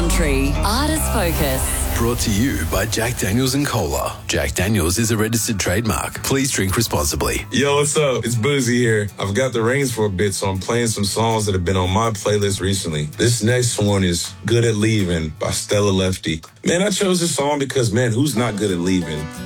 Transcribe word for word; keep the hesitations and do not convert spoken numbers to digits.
country. Artist Focus. Brought to you by Jack Daniels and Cola. Jack Daniels is a registered trademark. Please drink responsibly. Yo, what's up? It's Boozy here. I've got the reins for a bit, so I'm playing some songs that have been on my playlist recently. This next one is Good at Leaving by Stella Lefty. Man, I chose this song because, man, who's not good at leaving?